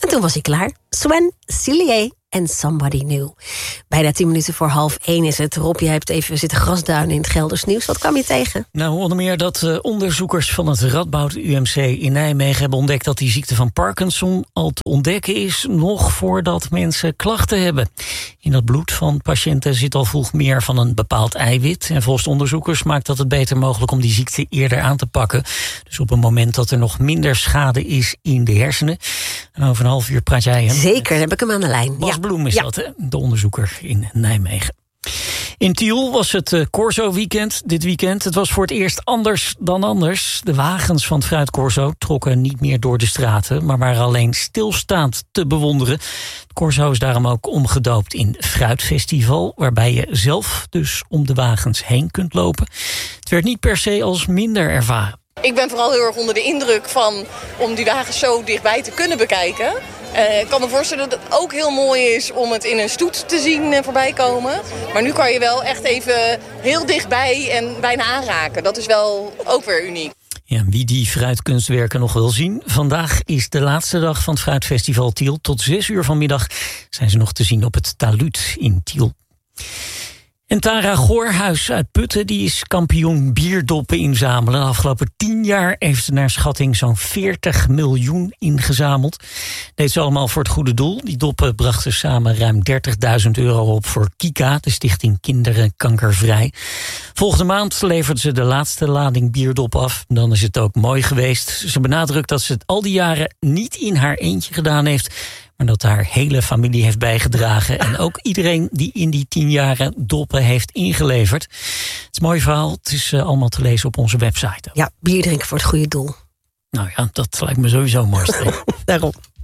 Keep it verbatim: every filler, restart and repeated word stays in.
En toen was hij klaar. Sven Cillier en Somebody New. Bijna tien minuten voor half één is het. Rob, jij hebt even zitten grasduinen in het Gelders Nieuws. Wat kwam je tegen? Nou, onder meer dat uh, onderzoekers van het Radboud U M C in Nijmegen hebben ontdekt dat die ziekte van Parkinson al te ontdekken is, nog voordat mensen klachten hebben. In dat bloed van patiënten zit al vroeg meer van een bepaald eiwit. En volgens onderzoekers maakt dat het beter mogelijk om die ziekte eerder aan te pakken. Dus op een moment dat er nog minder schade is in de hersenen. En over een half uur praat jij hem. Zeker, dan heb ik hem aan de lijn. Bas ja. Bloem is ja. dat, hè? De onderzoeker in Nijmegen. In Tiel was het uh, Corso-weekend dit weekend. Het was voor het eerst anders dan anders. De wagens van het Fruit Corso trokken niet meer door de straten, maar waren alleen stilstaand te bewonderen. Het Corso is daarom ook omgedoopt in Fruitfestival, waarbij je zelf dus om de wagens heen kunt lopen. Het werd niet per se als minder ervaren. Ik ben vooral heel erg onder de indruk van om die wagens zo dichtbij te kunnen bekijken. Uh, ik kan me voorstellen dat het ook heel mooi is om het in een stoet te zien uh, voorbij komen. Maar nu kan je wel echt even heel dichtbij en bijna aanraken. Dat is wel ook weer uniek. Ja, wie die fruitkunstwerken nog wil zien. Vandaag is de laatste dag van het Fruitfestival Tiel. Tot zes uur vanmiddag zijn ze nog te zien op het Taluut in Tiel. En Tara Goorhuis uit Putten die is kampioen bierdoppen inzamelen. De afgelopen tien jaar heeft ze naar schatting zo'n veertig miljoen ingezameld. Deed ze allemaal voor het goede doel. Die doppen brachten samen ruim dertigduizend euro op voor Kika, de stichting Kinderen Kankervrij. Volgende maand levert ze de laatste lading bierdop af. Dan is het ook mooi geweest. Ze benadrukt dat ze het al die jaren niet in haar eentje gedaan heeft, maar dat haar hele familie heeft bijgedragen. En ook iedereen die in die tien jaren doppen heeft ingeleverd. Het is een mooi verhaal. Het is uh, allemaal te lezen op onze website. Ja, bier drinken voor het goede doel. Nou ja, dat lijkt me sowieso mooi. Daarom.